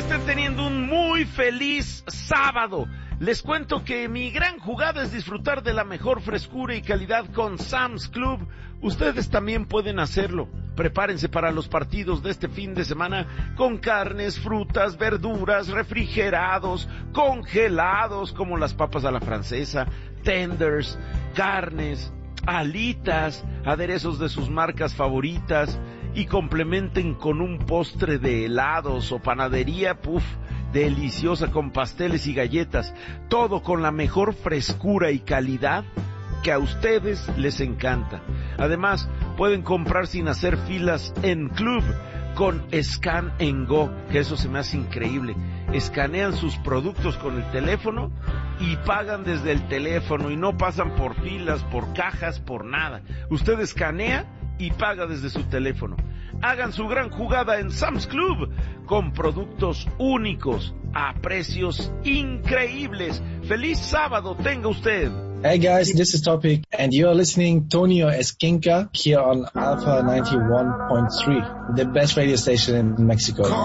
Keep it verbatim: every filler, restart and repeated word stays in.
estén teniendo un muy feliz sábado. Les cuento que mi gran jugada es disfrutar de la mejor frescura y calidad con Sam's Club. Ustedes también pueden hacerlo. Prepárense para los partidos de este fin de semana con carnes, frutas, verduras, refrigerados, congelados como las papas a la francesa, tenders, carnes, alitas, aderezos de sus marcas favoritas y complementen con un postre de helados o panadería, puff, deliciosa con pasteles y galletas, todo con la mejor frescura y calidad que a ustedes les encanta. Además, pueden comprar sin hacer filas en Club con Scan and Go, que eso se me hace increíble. Escanean sus productos con el teléfono y pagan desde el teléfono y no pasan por filas, por cajas, por nada. Usted escanea y paga desde su teléfono. Hagan su gran jugada en Sam's Club con productos únicos a precios increíbles. ¡Feliz sábado tenga usted! Hey guys, this is Topic and you're listening Tonio Esquinca here on Alpha ninety-one point three, the best radio station in Mexico.